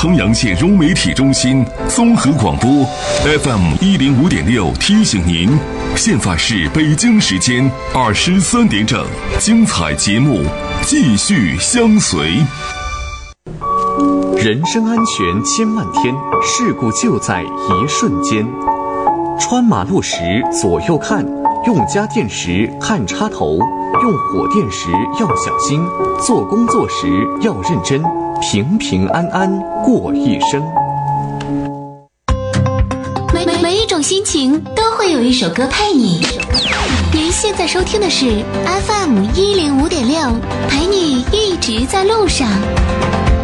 衡阳县融媒体中心综合广播 FM105.6提醒您，现在是北京时间23点整，精彩节目继续相随。 人身安全千万天，事故就在一瞬间。穿马路时左右看，用家电时看插头，用火电时要小心，做工作时要认真，平平安安过一生。 每一种心情都会有一首歌陪你。您现在收听的是 FM105.6，陪你一直在路上。